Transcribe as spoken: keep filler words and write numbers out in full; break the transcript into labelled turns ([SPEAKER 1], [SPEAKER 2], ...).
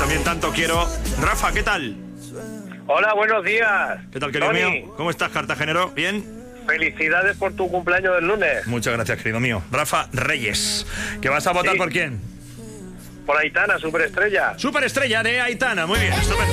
[SPEAKER 1] también tanto quiero. Rafa, ¿qué tal?
[SPEAKER 2] Hola, buenos días.
[SPEAKER 1] ¿Qué tal, querido
[SPEAKER 2] Tony,
[SPEAKER 1] mío? ¿Cómo estás, cartagenero? ¿Bien?
[SPEAKER 2] felicidades por tu cumpleaños del lunes.
[SPEAKER 1] Muchas gracias, querido mío. Rafa Reyes. ¿Que vas a votar
[SPEAKER 2] Sí.
[SPEAKER 1] por quién?
[SPEAKER 2] Por Aitana, superestrella.
[SPEAKER 1] Superestrella de Aitana. Muy bien, estupendo.